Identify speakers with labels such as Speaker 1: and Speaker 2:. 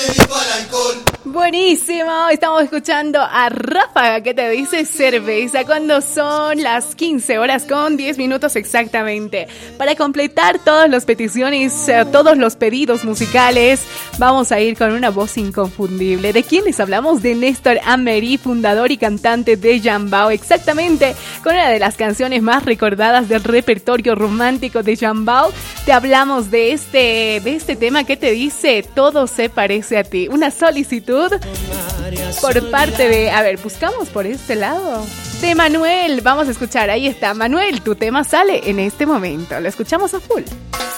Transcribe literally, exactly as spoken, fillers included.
Speaker 1: dedico al alcohol.
Speaker 2: Buenísimo, estamos escuchando a Ráfaga que te dice cerveza cuando son las quince horas con diez minutos exactamente. Para completar todas las peticiones, eh, todos los pedidos musicales, vamos a ir con una voz inconfundible. ¿De quién les hablamos? De Néstor Amery, fundador y cantante de Jambao, exactamente, con una de las canciones más recordadas del repertorio romántico de Jambao. Te hablamos de este, de este tema que te dice todo se parece a ti. Una solicitud por parte de, a ver, buscamos por este lado, de Manuel. Vamos a escuchar, ahí está, Manuel, tu tema sale en este momento. Lo escuchamos a full.